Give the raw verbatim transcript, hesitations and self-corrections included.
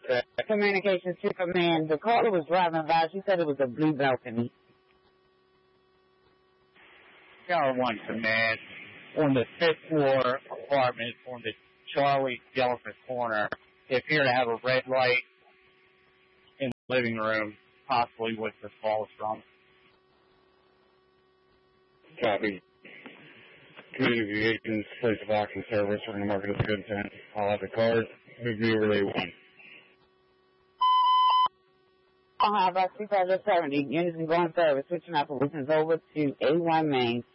Uh, Communications to command. The caller was driving by. She said it was a blue balcony. Tower one command on the fifth floor apartment on the Charlie Elephant Corner. They appear to have a red light in the living room, possibly with the falls from. Copy. Community agents, place of auction service. We're going to mark it as a good intent. I'll have the card. Move you relay one. Ohio, about two thousand seventy. Units in going service. Switching operations over to A one Main.